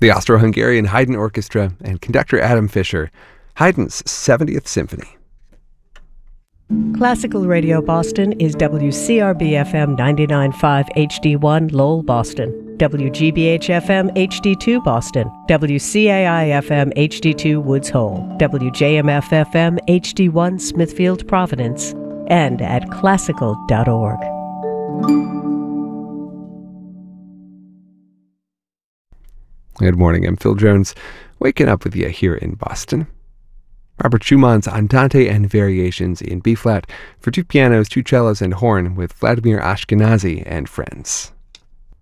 the Austro-Hungarian Haydn Orchestra, and conductor Adam Fischer, Haydn's 70th Symphony. Classical Radio Boston is WCRB-FM 99.5 HD1 Lowell, Boston, WGBH-FM HD2 Boston, WCAI-FM HD2 Woods Hole, WJMF-FM HD1 Smithfield, Providence, and at classical.org. Good morning, I'm Phil Jones, waking up with you here in Boston. Robert Schumann's Andante and Variations in B-flat for 2 pianos, 2 cellos, and horn with Vladimir Ashkenazy and friends.